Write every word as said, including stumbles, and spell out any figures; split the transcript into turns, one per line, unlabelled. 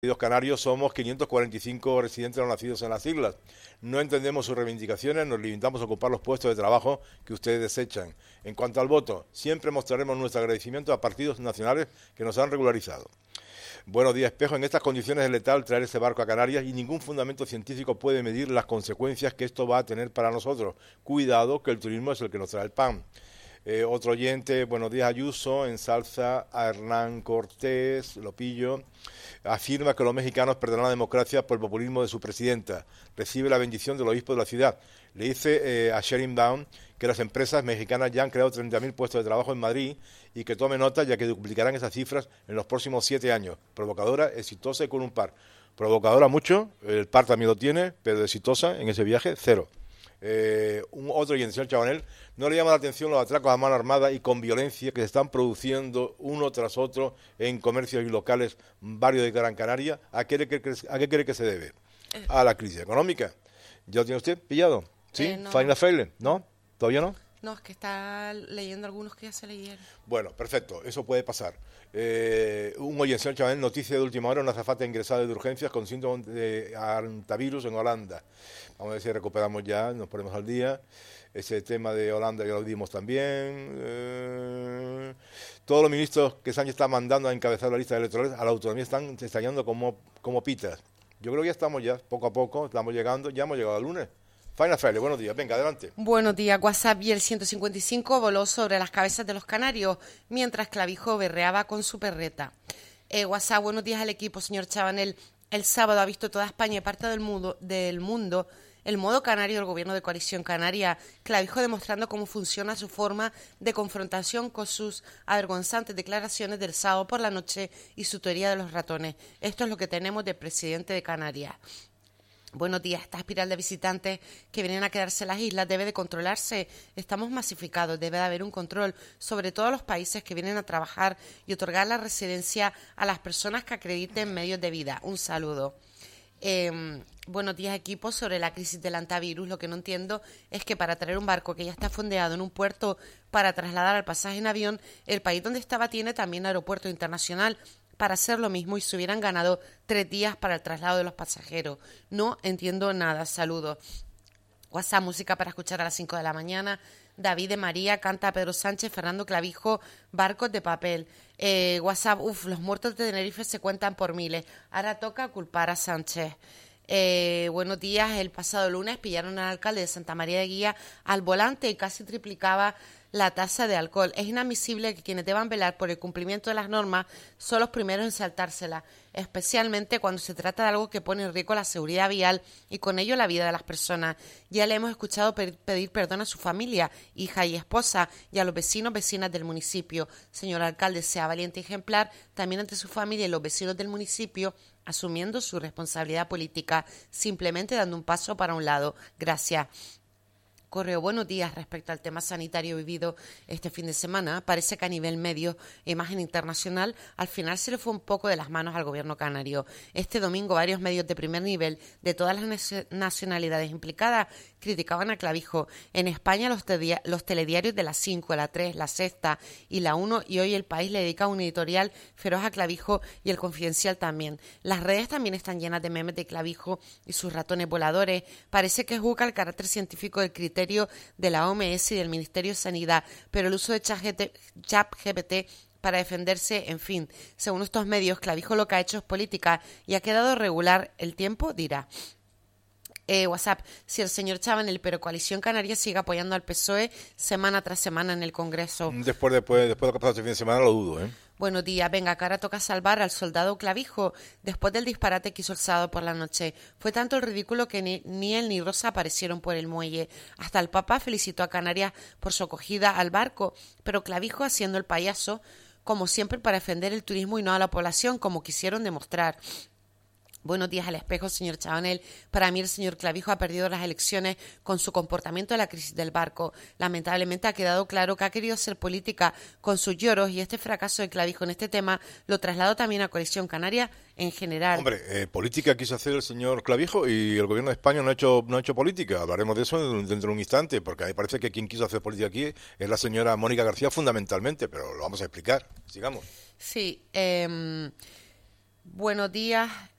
Los canarios somos quinientos cuarenta y cinco residentes no nacidos en las islas. No entendemos sus reivindicaciones, nos limitamos a ocupar los puestos de trabajo que ustedes desechan. En cuanto al voto, siempre mostraremos nuestro agradecimiento a partidos nacionales que nos han regularizado. Buenos días, Espejo. En estas condiciones es letal traer ese barco a Canarias y ningún fundamento científico puede medir las consecuencias que esto va a tener para nosotros. Cuidado, que el turismo es el que nos trae el pan. Eh, otro oyente, buenos días, Ayuso, ensalza a Hernán Cortés, lo pillo, afirma que los mexicanos perderán la democracia por el populismo de su presidenta, recibe la bendición del obispo de la ciudad. Le dice eh, a Sharon Down que las empresas mexicanas ya han creado treinta mil puestos de trabajo en Madrid y que tome nota ya que duplicarán esas cifras en los próximos siete años. Provocadora, exitosa y con un par. Provocadora mucho, el par también lo tiene, pero exitosa en ese viaje, cero. Eh, un otro y el señor Chabanel, no le llama la atención los atracos a mano armada y con violencia que se están produciendo uno tras otro en comercios y locales varios de Gran Canaria. ¿A qué, ¿A qué cree que se debe? A la crisis económica. ¿Ya lo tiene usted pillado? ¿Sí?
Eh, no.
¿Final Fail? ¿No? ¿Todavía no?
No, es que está leyendo algunos que ya se leyeron.
Bueno, perfecto, eso puede pasar. Eh, un oyente, señor Chabanel, noticia de última hora, una azafata ingresada de urgencias con síntomas de hantavirus en Holanda. Vamos a ver si recuperamos ya, nos ponemos al día. Ese tema de Holanda ya lo dimos también. Eh, todos los ministros que Sánchez está mandando a encabezar la lista de electorales a la autonomía están estallando como, como pitas. Yo creo que ya estamos ya, poco a poco, estamos llegando, ya hemos llegado al lunes. Faina Fraile, buenos días, venga, adelante.
Buenos días, WhatsApp y el ciento cincuenta y cinco voló sobre las cabezas de los canarios, mientras Clavijo berreaba con su perreta. Eh, WhatsApp, buenos días al equipo, señor Chabanel. El sábado ha visto toda España y parte del mundo, del mundo el modo canario del gobierno de coalición canaria. Clavijo demostrando cómo funciona su forma de confrontación con sus avergonzantes declaraciones del sábado por la noche y su teoría de los ratones. Esto es lo que tenemos de presidente de Canarias. Buenos días, esta espiral de visitantes que vienen a quedarse en las islas debe de controlarse. Estamos masificados, debe de haber un control sobre todos los países que vienen a trabajar y otorgar la residencia a las personas que acrediten medios de vida. Un saludo. Eh, buenos días, equipo. Sobre la crisis del hantavirus, lo que no entiendo es que para traer un barco que ya está fondeado en un puerto para trasladar al pasaje en avión, el país donde estaba tiene también aeropuerto internacional para hacer lo mismo y se hubieran ganado tres días para el traslado de los pasajeros. No entiendo nada. Saludos. WhatsApp, música para escuchar a las cinco de la mañana. David de María, canta Pedro Sánchez, Fernando Clavijo, barcos de papel. Eh, WhatsApp, uff, los muertos de Tenerife se cuentan por miles. Ahora toca culpar a Sánchez. Eh, buenos días, el pasado lunes pillaron al alcalde de Santa María de Guía al volante y casi triplicaba la tasa de alcohol. Es inadmisible que quienes deban velar por el cumplimiento de las normas son los primeros en saltárselas, especialmente cuando se trata de algo que pone en riesgo la seguridad vial y con ello la vida de las personas. Ya le hemos escuchado pedir perdón a su familia, hija y esposa, y a los vecinos, vecinas del municipio. Señor alcalde, sea valiente y ejemplar también ante su familia y los vecinos del municipio, asumiendo su responsabilidad política, simplemente dando un paso para un lado. Gracias. Correo, buenos días. Respecto al tema sanitario vivido este fin de semana, parece que a nivel medio e imagen internacional, al final se le fue un poco de las manos al gobierno canario. Este domingo varios medios de primer nivel de todas las nacionalidades implicadas criticaban a Clavijo. En España los, te- los telediarios de la cinco, la tres, la Sexta y la uno, y hoy El País le dedica un editorial feroz a Clavijo y El Confidencial también. Las redes también están llenas de memes de Clavijo y sus ratones voladores. Parece que juzga el carácter científico del criterio de la O M S y del Ministerio de Sanidad, pero el uso de ChatGPT para defenderse, en fin, según estos medios, Clavijo lo que ha hecho es política y ha quedado regular. El tiempo dirá. Eh, WhatsApp, si el señor Chabanel, pero Coalición Canaria sigue apoyando al P S O E semana tras semana en el Congreso.
Después, después, después de lo que ha pasado este fin de semana lo dudo, ¿eh?
Buenos días, venga, que ahora toca salvar al soldado Clavijo después del disparate que hizo el sábado por la noche. Fue tanto el ridículo que ni, ni él ni Rosa aparecieron por el muelle. Hasta el Papa felicitó a Canarias por su acogida al barco, pero Clavijo haciendo el payaso, como siempre, para defender el turismo y no a la población, como quisieron demostrar. Buenos días al espejo, señor Chabanel. Para mí el señor Clavijo ha perdido las elecciones con su comportamiento en la crisis del barco. Lamentablemente ha quedado claro que ha querido hacer política con sus lloros y este fracaso de Clavijo en este tema lo trasladó también a Coalición Canaria en general.
Hombre, eh, política quiso hacer el señor Clavijo y el gobierno de España no ha hecho no ha hecho política. Hablaremos de eso dentro de un instante, porque a mí parece que quien quiso hacer política aquí es la señora Mónica García fundamentalmente, pero lo vamos a explicar. Sigamos.
Sí, eh... Buenos días.